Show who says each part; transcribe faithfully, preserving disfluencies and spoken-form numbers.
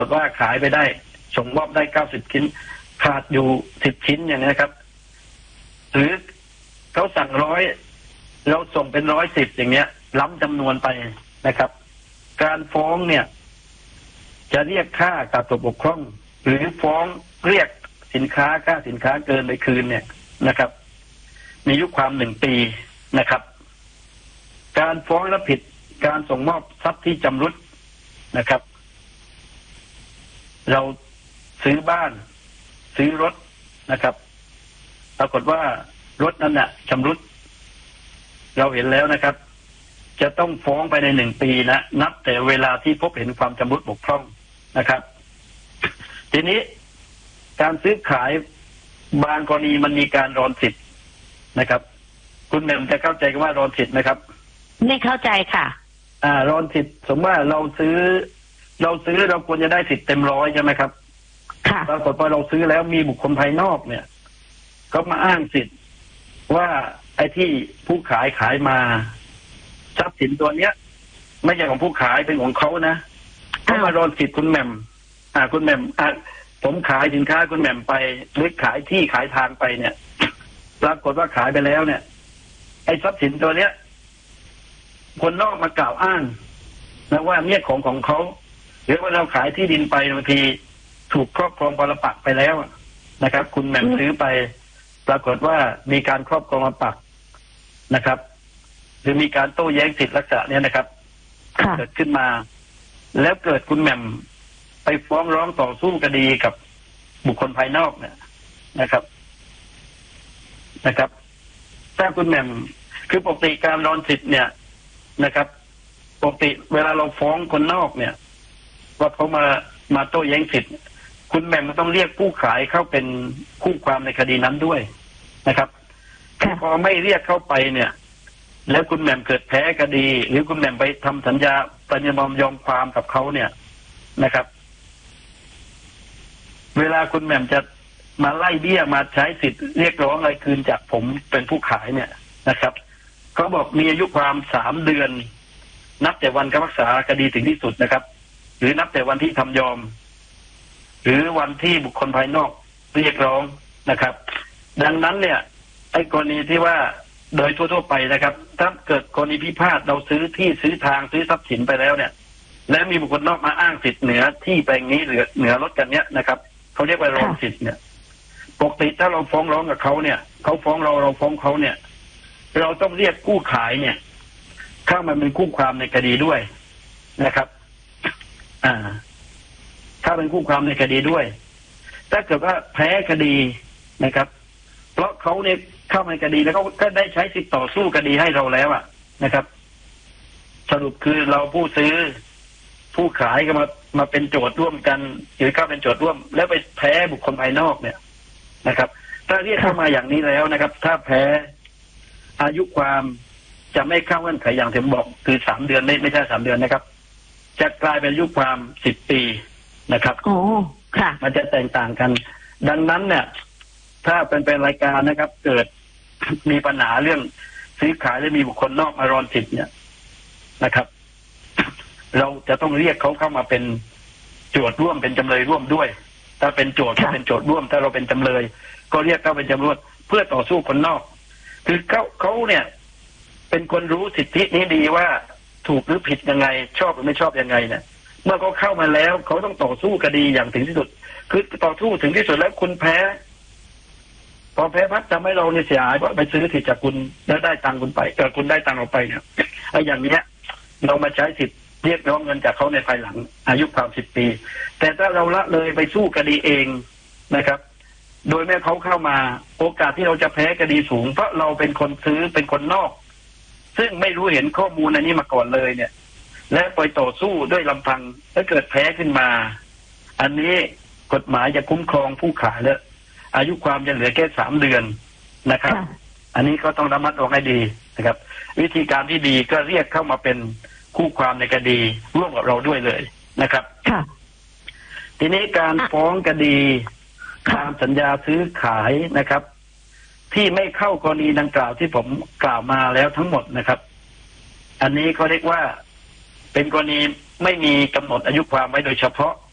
Speaker 1: ฏว่าขายไปได้ส่งมอบได้เก้าสิบชิ้นขาดอยู่สิบชิ้นอย่างนี้ครับหรือเขาสั่งร้อยเราส่งเป็นร้อยสิบอย่างเงี้ยล้ำจำนวนไปนะครับการฟ้องเนี่ยจะเรียกค่าขาดตกบกพร่องหรือฟ้องเรียกสินค้าค่าสินค้าเกินไปคืนเนี่ยนะครับมีอายุความหนึ่งปีนะครับการฟ้องและผิดการส่งมอบทรัพย์ที่จำรุดนะครับเราซื้อบ้านซื้อรถนะครับปรากฏว่ารถนั้นน่ะชำรุดเราเห็นแล้วนะครับจะต้องฟ้องไปในหนึ่งปีนะนับแต่เวลาที่พบเห็นความชำรุดบกพร่องนะครับทีนี้การซื้อขายบางกรณีมันมีการรอนสิทธิ์นะครับคุณแหม่มจะเข้าใจกันว่ารอนสิทธิ์ไหมครับ
Speaker 2: ไม่เข้าใจค่ะ
Speaker 1: อ่ารอนสิทธิ์สมมติว่าเราซื้อเราซื้อเราควรจะได้สิทธิ์เต็มร้อยใช่ไหมครับ
Speaker 2: ค่ะ
Speaker 1: ปรากฏว่าเราซื้อแล้วมีบุคคลภายนอกเนี่ยก็มาอ้างสิทธิ์ว่าไอ้ที่ผู้ขายขายมาทรัพย์สินตัวเนี้ยไม่ใช่ของผู้ขายเป็นของเขานะเขามารอนสิทธิ์คุณแหม่มอ่าคุณแหม่มอ่าผมขายสินค้าคุณแหม่มไปหรือขายที่ขายทางไปเนี่ยปรากฏว่าขายไปแล้วเนี่ยไอ้ทรัพย์สินตัวเนี้ยคนนอกมากล่าวอ้างนะว่าเนี่ยของของเขาหรือว่าเราขายที่ดินไปบางทีถูกครอบครองปรปักษ์ไปแล้วนะครับคุณแหม่มซื้อไปปรากฏว่ามีการครอบครองปรปักษ์นะครับหรือมีการโต้แย้งสิทธิลักษณะนี้นะครับเกิดขึ้นมาแล้วเกิดคุณแหม่มไปฟ้องร้องต่อสู้คดีกับบุคคลภายนอกเนี่ยนะครับนะครับถ้าคุณแหม่มคือปกติการรอนสิทธิ์เนี่ยนะครับปกติเวลาเราฟ้องคนนอกเนี่ยว่าเขามามาโต้แย้งสิทธิ์คุณแหม่มก็ต้องเรียกผู้ขายเข้าเป็นคู่ความในคดีนั้นด้วยนะครับพอไม่เรียกเข้าไปเนี่ยแล้วคุณแหม่มเกิดแพ้คดีหรือคุณแหม่มไปทำสัญญาปฏิญาณยอมความกับเขาเนี่ยนะครับเวลาคุณแหม่มจะมาไล่เบี้ยมาใช้สิทธิ์เรียกร้องอะไรคืนจากผมเป็นผู้ขายเนี่ยนะครับเขาบอกมีอายุความสามเดือนนับแต่วันคำพิพากษาคดีถึงที่สุดนะครับหรือนับแต่วันที่ทำยอมหรือวันที่บุคคลภายนอกเรียกร้องนะครับดังนั้นเนี่ยไอ้กรณีที่ว่าโดยทั่วๆไปนะครับถ้าเกิดกรณีพิพาทเราซื้อที่ซื้อทางซื้อทรัพย์สินไปแล้วเนี่ยและมีบุคคลนอกมาอ้างสิทธิ์เหนือที่แปลงนี้หรือเหนือรถกันเนี้ยนะครับเขาเรียกว่ารอนสิทธิ์เนี่ยปกติถ้าเราฟ้องร้องกับเขาเนี่ยเขาฟ้องเราเราฟ้องเขาเนี่ยเราต้องเรียกผู้ขายเนี่ยเข้ามาเป็นคู่ความในคดีด้วยนะครับอ่าถ้าเป็นคู่ความในคดีด้วยถ้าเกิดว่าแพ้คดีนะครับเพราะเขาเนี่ยเข้ามาในคดีแล้วเขาก็ได้ใช้สิทธิต่อสู้คดีให้เราแล้วอ่ะนะครับสรุปคือเราผู้ซื้อผู้ขายก็มามาเป็นโจทย์ร่วมกันหรือเข้าเป็นโจทย์ร่วมแล้วไปแพ้บุคคลภายนอกเนี่ยนะครับถ้าเรียกเข้ามาอย่างนี้แล้วนะครับถ้าแพ้อายุความจะไม่เข้าเงื่อนไขอย่างที่ผมบอกคือสามเดือนไม่ไม่ใช่สามเดือนนะครับจะกลายเป็นอายุความสิบปีนะครับ
Speaker 2: โอ้ค่ะ
Speaker 1: มันจะแตกต่างกันดังนั้นเนี่ยถ้าเป็นเป็นรายการนะครับเกิดมีปัญหาเรื่องซื้อขายและมีบุคคลนอกมารอนสิทธิ์เนี่ยนะครับเราจะต้องเรียกเขาเข้ามาเป็นโจทย์ร่วมเป็นจำเลยร่วมด้วยถ้าเป็นโจทย์ก็เป็นโจทย์ร่วมถ้าเราเป็นจำเลยก็เรียกเข้าเป็นจำเลยเพื่อต่อสู้คนนอกคือเขาเขาเนี่ยเป็นคนรู้สิทธินี้ดีว่าถูกหรือผิดยังไงชอบหรือไม่ชอบยังไงเนี่ยเมื่อเขาเข้ามาแล้วเขาต้องต่อสู้คดีอย่างถึงที่สุดคือต่อสู้ถึงที่สุดแล้วคุณแพ้พอแพ้พัดทำให้เราเนี่ยเสียหายเพราะไปซื้อสิทธิ์จากคุณแล้วได้ตังค์คุณไปเออคุณได้ตังค์ออกไปเนี่ยไอ้อย่างเนี้ยเรามาใช้สิทธิ์เรียกร้องเงินจากเขาในภายหลังอายุความสิบปีแต่ถ้าเราละเลยไปสู้คดีเองนะครับโดยแม้เขาเข้ามาโอกาสที่เราจะแพ้คดีสูงเพราะเราเป็นคนซื้อเป็นคนนอกซึ่งไม่รู้เห็นข้อมูลอันนี้มาก่อนเลยเนี่ยและไปต่อสู้ด้วยลำพังถ้าเกิดแพ้ขึ้นมาอันนี้กฎหมายจะคุ้มครองผู้ขายแล้วอายุความจะเหลือแค่สามเดือนนะครับอันนี้ก็ต้องระมัดระวังให้ดีนะครับวิธีการที่ดีก็เรียกเข้ามาเป็นคู่ความในคดีร่วมกับเราด้วยเลยนะครับทีนี้การฟ้องคดีตามสัญญาซื้อขายนะครับที่ไม่เข้ากรณีดังกล่าวที่ผมกล่าวมาแล้วทั้งหมดนะครับอันนี้เขาเรียกว่าเป็นกรณีไม่มีกำหนดอายุความไว้โดยเฉพาะ